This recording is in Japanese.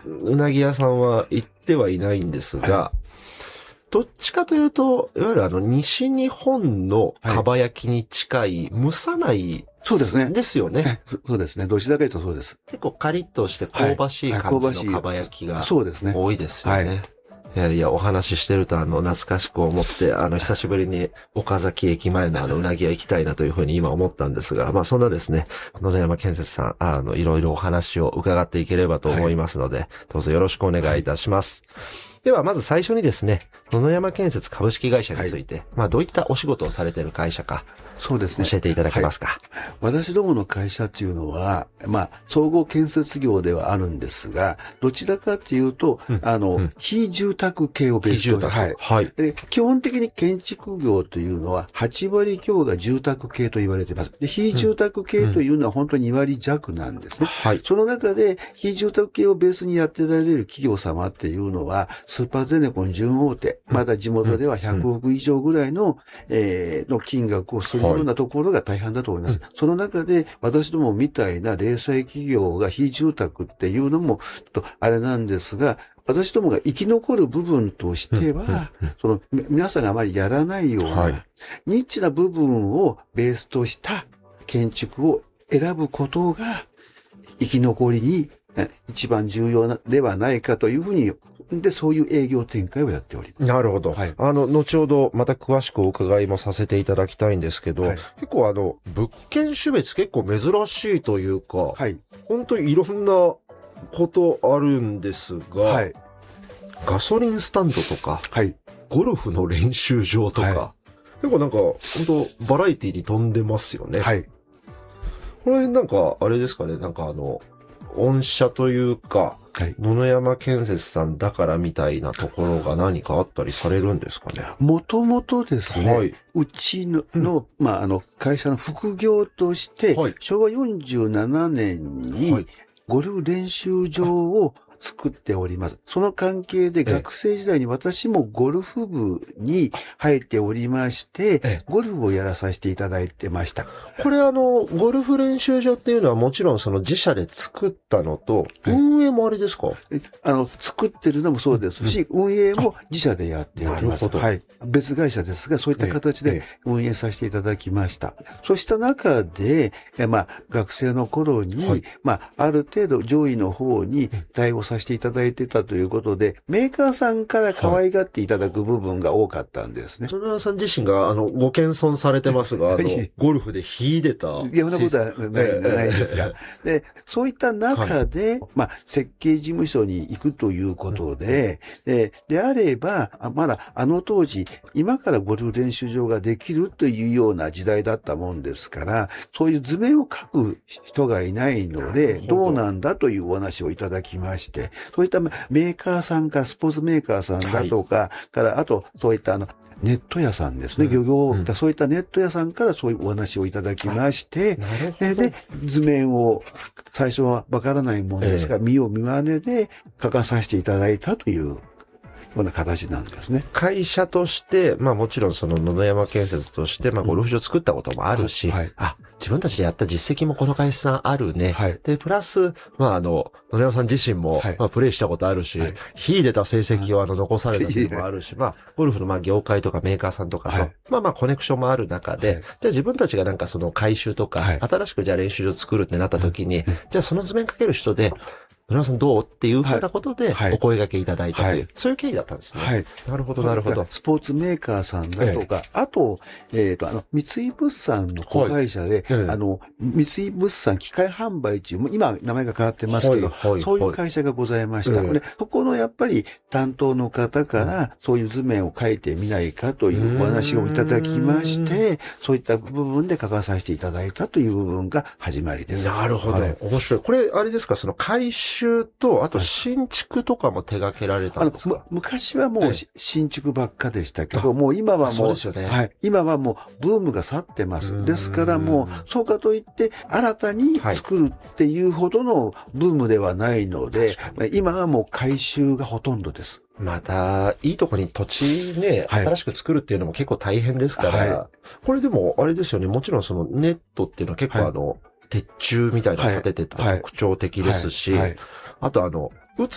うなぎ屋さんは行ってはいないんですが、どっちかというと、いわゆる西日本のかば焼きに近い、蒸さない、 そうですね。 ですよね。 そうですね。どちらかというとそうです。 結構カリッとして香ばしい感じのかば焼きがそうですね。 多いですよね。いやいや、お話ししてると懐かしく思って、久しぶりに岡崎駅前のうなぎ屋行きたいなというふうに今思ったんですが、まあそんなですね、野々山建設さん、いろいろお話を伺っていければと思いますので、どうぞよろしくお願いいたします。ではまず最初にですね、野々山建設株式会社について、まあどういったお仕事をされている会社か、 そうですね。 教えていただけますか。 私どもの会社っていうのは、まあ、総合建設業ではあるんですが、どちらかっていうと、非住宅系をベースとして、はい。で、基本的に建築業というのは、8割強が住宅系と言われています。で、非住宅系というのは本当に2割弱なんですね。はい。その中で、非住宅系をベースにやってられる企業様っていうのは、スーパーゼネコン準大手、まだ地元では100億以上ぐらいの、の金額をするようなところが大半だと思います。その中で、私どもみたいな零細企業が非住宅っていうのも、ちょっとあれなんですが、私どもが生き残る部分としては、その、皆さんがあまりやらないような、ニッチな部分をベースとした建築を選ぶことが、生き残りに一番重要ではないかというふうにで、そういう営業展開をやっております。 なるほど。はい。後ほどまた詳しくお伺いもさせていただきたいんですけど、はい、結構物件種別結構珍しいというか、はい。本当にいろんなことあるんですが、はい。ガソリンスタンドとか、はい。ゴルフの練習場とか、はい、結構なんか、本当バラエティに富んでますよね。はい。これなんか、あれですかね、なんか御社というか、はい、野々山建設さんだからみたいなところが何かあったりされるんですかね。 もともとですね、はい、うちの、まあ、会社の副業として、はい、昭和47年にゴルフ練習場を作っております。その関係で学生時代に私もゴルフ部に入っておりまして、ゴルフをやらさせていただいてました。 これゴルフ練習場っていうのはもちろんその自社で作ったのと、運営もあれですか？ 作ってるのもそうですし、運営も自社でやっております。はい。別会社ですが、そういった形で運営させていただきました。そうした中で、まあ、学生の頃に、まあ、ある程度上位の方に対応させていただいてたということで、メーカーさんから可愛がっていただく部分が多かったんですね。 野々山さん自身が、ご謙遜されてますが、ゴルフで秀でた。 いや、そんなことはないんですが。で、そういった中で、まあ、設計事務所に行くということで、であれば、まだ当時、今からゴルフ練習場ができるというような時代だったもんですから、そういう図面を描く人がいないので、どうなんだというお話をいただきまして、そういったメーカーさんから、スポーツメーカーさんだとか、から、あと、そういったネット屋さんですね、漁業、そういったネット屋さんからそういうお話をいただきまして、で、図面を最初はわからないものですが、見よう見まねで書かさせていただいたというような形なんですね。 会社として、まあもちろんその野々山建設として、まあゴルフ場作ったこともあるし、自分たちでやった実績もこの会社さんあるね。はい、で、プラス、まあ野々山さん自身も、まあプレイしたことあるし、秀でた成績を残されたっていうのもあるし、まあゴルフのまあ業界とかメーカーさんとかと、まあまあコネクションもある中で、じゃあ自分たちがなんかその改修とか、新しくじゃあ練習場作るってなった時に、じゃあその図面かける人で、野々山さんどうっていうふうなことで、お声掛けいただいたという、そういう経緯だったんですね。はい。なるほど、なるほど。 スポーツメーカーさんだとか、あと、三井物産の子会社で、三井物産機械販売中、今名前が変わってますけど、そういう会社がございました。で、そこのやっぱり担当の方から、そういう図面を描いてみないかというお話をいただきまして、そういった部分で書かさせていただいたという部分が始まりです。 なるほど。面白い。これ、あれですか、その改修と、あと新築とかも手掛けられたんですか？ 昔はもう新築ばっかでしたけど、もう今はもう、そうですよね。はい。今はもうブームが去ってます。ですからもう、そうかといって新たに作るっていうほどのブームではないので、今はもう改修がほとんどです。 また、いいとこに土地ね、新しく作るっていうのも結構大変ですから、これでもあれですよね、もちろんそのネットっていうのは結構鉄柱みたいなの立ててた特徴的ですし、あと